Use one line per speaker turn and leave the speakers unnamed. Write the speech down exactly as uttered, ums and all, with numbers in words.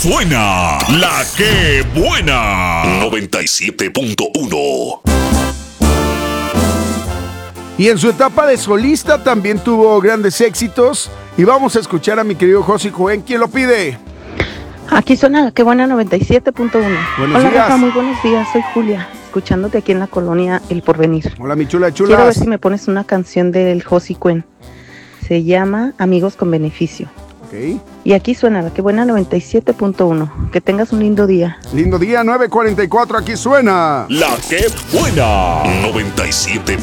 suena La Que Buena noventa y siete punto uno.
Y en su etapa de solista también tuvo grandes éxitos. Y vamos a escuchar a mi querido Josy Cuen. ¿Quién lo pide?
Aquí suena Qué Buena noventa y siete punto uno.
Buenos
Hola,
días.
Rafa, muy buenos días. Soy Julia, escuchándote aquí en la colonia El Porvenir.
Hola, mi chula chula.
Quiero ver si me pones una canción del Josy Cuen. Se llama Amigos con Beneficio.
Ok.
Y aquí suena la Qué Buena noventa y siete punto uno. Que tengas un lindo día.
Lindo día, nueve cuarenta y cuatro. Aquí suena
La Que Buena noventa y siete